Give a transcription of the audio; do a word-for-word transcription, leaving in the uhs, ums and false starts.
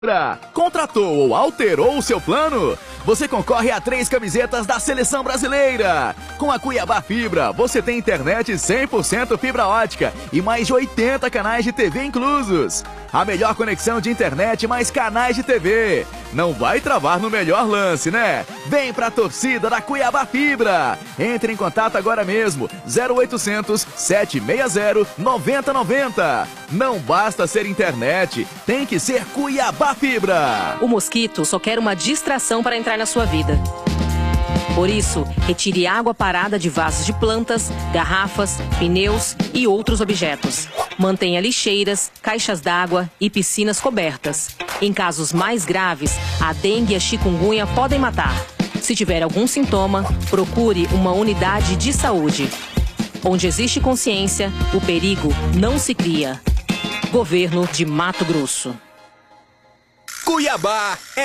Contratou ou alterou o seu plano? Você concorre a três camisetas da Seleção Brasileira. Com a Cuiabá Fibra, você tem internet cem por cento fibra ótica e mais de oitenta canais de T V inclusos. A melhor conexão de internet mais canais de T V. Não vai travar no melhor lance, né? Vem pra torcida da Cuiabá Fibra. Entre em contato agora mesmo. zero oitocentos, sete seis zero, nove zero nove zero. Não basta ser internet, tem que ser Cuiabá Fibra. O mosquito só quer uma distração para entrar na sua vida. Por isso, retire água parada de vasos de plantas, garrafas, pneus e outros objetos. Mantenha lixeiras, caixas d'água e piscinas cobertas. Em casos mais graves, a dengue e a chikungunya podem matar. Se tiver algum sintoma, procure uma unidade de saúde. Onde existe consciência, o perigo não se cria. Governo de Mato Grosso. Cuiabá é